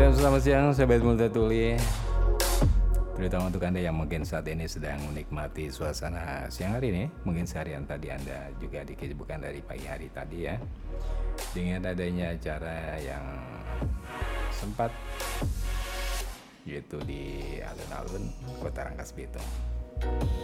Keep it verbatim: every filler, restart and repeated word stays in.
selamat siang Sobat Multatuli. Terutama untuk Anda yang mungkin saat ini sedang menikmati suasana siang hari ini. Mungkin seharian tadi Anda juga dikesibukan dari pagi hari tadi ya, dengan adanya acara yang sempat yaitu di alun-alun Kota Rangkas Bitung.